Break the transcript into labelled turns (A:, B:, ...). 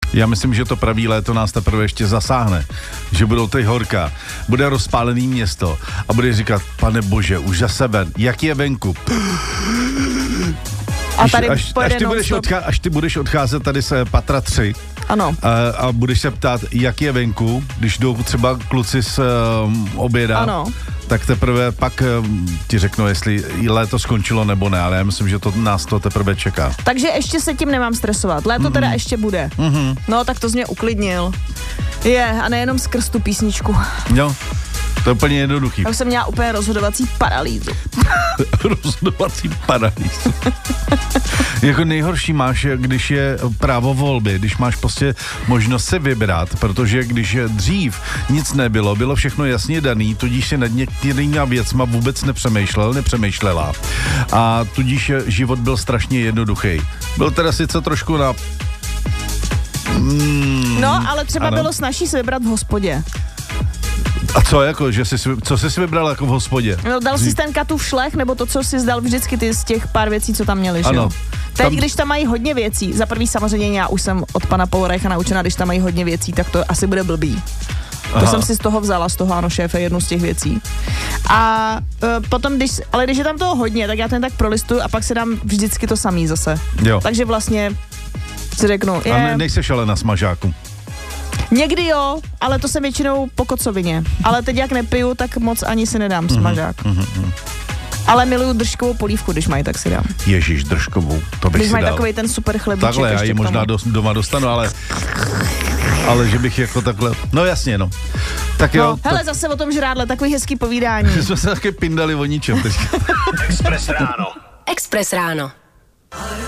A: Já myslím, že to pravý léto nás teprve ještě zasáhne. Že budou ty horka, bude rozpálený město a bude říkat, pane bože, už zase ven, jak je venku?
B: A tady
A: až ty budeš odcházet tady z patra 3.
B: Ano.
A: A budeš se ptát, jak je venku, když jdou třeba kluci z oběda.
B: Ano.
A: Tak teprve pak ti řeknu, jestli léto skončilo nebo ne, ale já myslím, že nás to teprve čeká.
B: Takže ještě se tím nemám stresovat. Léto teda ještě bude. No, tak to jsi mě uklidnil. A nejenom skrz tu písničku.
A: Jo, to je úplně jednoduchý.
B: Já jsem měla úplně rozhodovací paralýzu.
A: Rozhodovací paralýzu. Jako nejhorší máš, když je právo volby, když máš prostě možnost se vybrat, protože když dřív nic nebylo, bylo všechno jasně daný, tudíž si nad některýma věcma vůbec nepřemýšlela a tudíž život byl strašně jednoduchý. Byl teda sice trošku na...
B: No, ale třeba bylo snazší se vybrat v hospodě.
A: A co jako, co jsi si vybral jako v hospodě?
B: No, dal jsi ten katův šlech, nebo to, co jsi dal vždycky ty z těch pár věcí, co tam měli, že jo? Teď, když tam mají hodně věcí, za prvý samozřejmě já už jsem od pana Powerreicha naučena, když tam mají hodně věcí, tak to asi bude blbý. To jsem si z toho vzala, z toho ano šéfe, jednu z těch věcí. A potom, když je tam toho hodně, tak já ten tak prolistuju a pak si dám vždycky to samý zase.
A: Jo.
B: Takže vlastně si řeknu...
A: A nejseš ale na smažáku.
B: Někdy jo, ale to jsem většinou po kocovině. Ale teď jak nepiju, tak moc ani si nedám smažák. Ale miluju držkovou polívku, když mají, tak si dám.
A: Ježíš, držkovou, to bych
B: když
A: si dal.
B: Když mají takovej ten super chlebíček.
A: Takhle, já ji možná doma dostanu, ale že bych jako takhle, no jasně, no. Tak jo.
B: Hele, zase o tom žrádle, takový hezký povídání.
A: My jsme se taky pindali o ničem.
C: Express ráno.